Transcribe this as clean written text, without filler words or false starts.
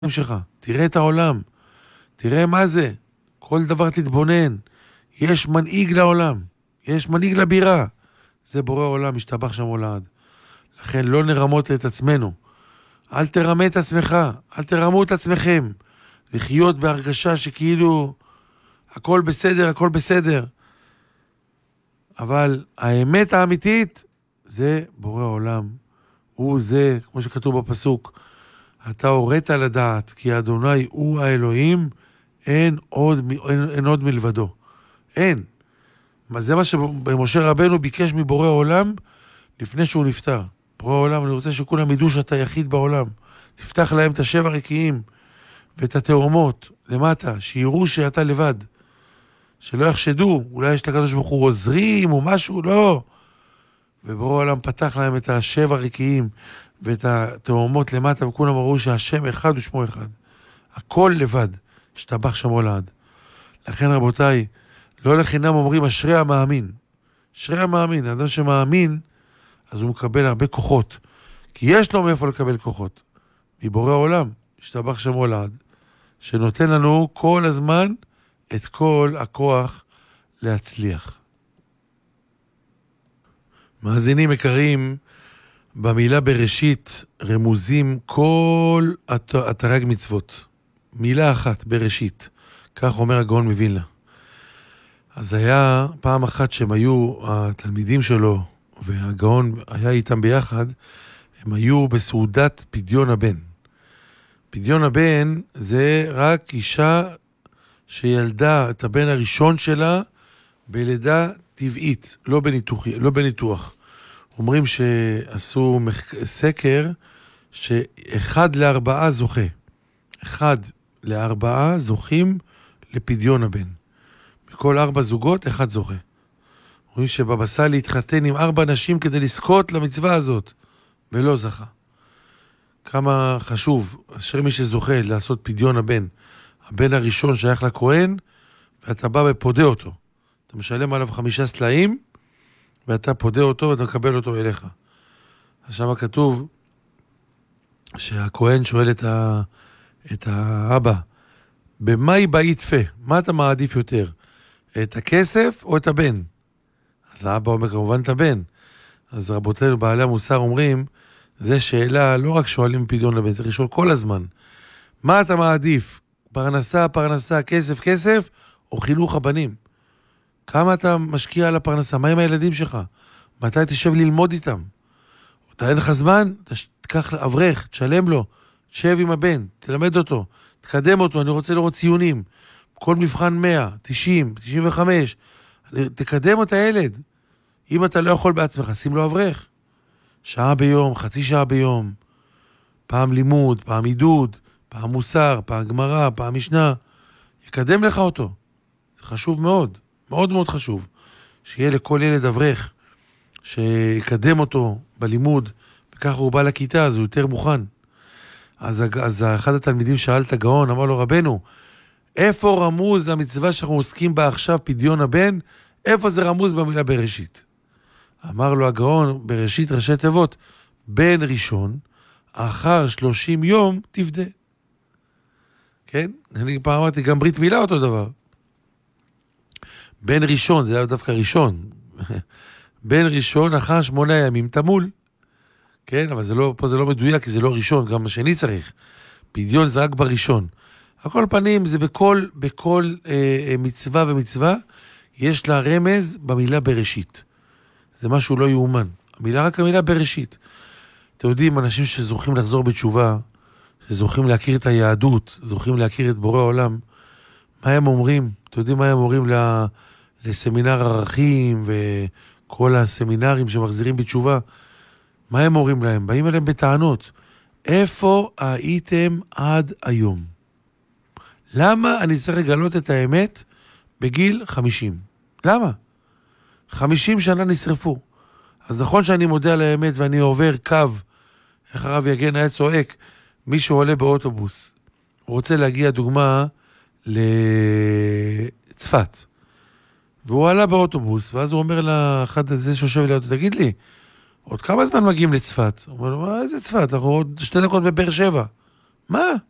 שלך, תראה את העולם, תראה מה זה, כל דבר תתבונן, יש מנהיג לעולם, יש מנהיג לבירה, זה בורא עולם, משתבח שם עולד. לכן לא נרמות את עצמנו, אל תרמה את עצמך, אל תרמו את עצמכם, לחיות בהרגשה שכאילו הכל בסדר, הכל בסדר. אבל האמת האמיתית זה בורא עולם, הוא זה, כמו שכתוב בפסוק, אתה הורית לדעת, כי אדוני הוא האלוהים, אין עוד מלבדו. אין. זה מה שמשה רבנו ביקש מבורא עולם לפני שהוא נפטר. בורא עולם, אני רוצה שכולם ידעו שאתה יחיד בעולם. תפתח להם את השבע רקיעים ואת התאומות למטה, שיראו שאתה לבד. שלא יחשדו, אולי יש לקדוש ברוך הוא עוזרים או משהו, לא. ובורא עולם פתח להם את השבע רקיעים ואת התאומות למטה, וכולם ראו שהשם אחד ושמו אחד. הכל לבד, שתבח שמו לעד. לכן רבותיי, לא לחינם אומרים אשרי המאמין. אשרי המאמין, האדם שמאמין, אז הוא מקבל הרבה כוחות. כי יש לו מאיפה לקבל כוחות. מבורא העולם, שתבח שמו לעד, שנותן לנו כל הזמן את כל הכוח להצליח. מאזינים יקרים, במילה בראשית רמוזים כל התרג מצוות. מילה אחת, בראשית. כך אומר הגאון מווילנה. אז היה פעם אחת שהם היו, התלמידים שלו והגאון היה איתם ביחד, הם היו בסעודת פדיון הבן. פדיון הבן זה רק אישה שילדה את הבן הראשון שלה בלידה טבעית, לא בניתוח. אומרים שעשו סקר שאחד לארבעה זוכה. 1 ל4 זוכים לפדיון הבן. בכל 4 זוגות, 1 זוכה. אומרים שבבא סאלי התחתן עם 4 נשים כדי לזכות למצווה הזאת, ולא זכה. כמה חשוב, אשר מי שזוכה לעשות פדיון הבן, הבן הראשון שייך לכהן, ואתה בא ופודה אותו. אתה משלם עליו 5 סלעים, ואתה פודה אותו ואתה מקבל אותו אליך. אז שם כתוב שהכהן שואל את האבא, במה היא באי תפה? מה אתה מעדיף יותר? את הכסף או את הבן? אז האבא אומר כמובן את הבן. אז רבותינו בעלי המוסר אומרים, זה שאלה, לא רק שואלים פדיון לבן, צריך לשאול כל הזמן. מה אתה מעדיף? פרנסה, פרנסה, כסף, כסף, או חינוך הבנים? כמה אתה משקיע על הפרנסה? מה עם הילדים שלך? מתי תשב ללמוד איתם? אתה אין לך זמן? תקח אברך, תשלם לו, תשב עם הבן, תלמד אותו, תקדם אותו, אני רוצה לראות ציונים. כל מבחן 100, 90, 95, תקדם את הילד. אם אתה לא יכול בעצמך, שים לו אברך. שעה ביום, חצי שעה ביום, פעם לימוד, פעם עידוד, פעם מוסר, פעם גמרא, פעם משנה. יקדם לך אותו. זה חשוב מאוד, מאוד מאוד חשוב. שיהיה לכל ילד אברך, שיקדם אותו בלימוד, וככה הוא בא לכיתה, אז הוא יותר מוכן. אז אחד התלמידים שאל את הגאון, אמר לו, רבנו, איפה רמוז המצווה שאנחנו עוסקים בה עכשיו, פדיון הבן? איפה זה רמוז במילה בראשית? אמר לו הגאון, בראשית ראשי תיבות, בן ראשון, אחר 30 יום תפדה. כן? אני פעם אמרתי, גם ברית מילה אותו דבר. בן ראשון, זה היה דווקא ראשון. בן ראשון, אחר 8 ימים תמול. כן, אבל פה זה לא מדויק, כי זה לא ראשון, גם השני צריך. פדיון זה רק בראשון. הכל פנים, זה בכל מצווה ומצווה, יש לה רמז במילה בראשית. זה משהו לא יאומן. רק המילה בראשית. אתם יודעים, אנשים שזוכים לחזור בתשובה, שזוכים להכיר את היהדות, זוכים להכיר את בורא העולם, מה הם אומרים? אתם יודעים מה הם אומרים לסמינר ערכים וכל הסמינרים שמחזירים בתשובה? מה הם אומרים להם? באים אליהם בטענות. איפה הייתם עד היום? למה אני צריך לגלות את האמת בגיל 50? למה? 50 שנה נשרפו. אז נכון שאני מודה על האמת ואני עובר קו, איך הרב יגן היה צועק, מישהו עולה באוטובוס, הוא רוצה להגיע דוגמה לצפת, והוא עלה באוטובוס, ואז הוא אומר לאחד הזה שיושב לידו, תגיד לי, עוד כמה זמן מגיעים לצפת? הוא אומר לו, מה, איזה צפת? אנחנו עוד 2 דקות בבאר שבע. מה?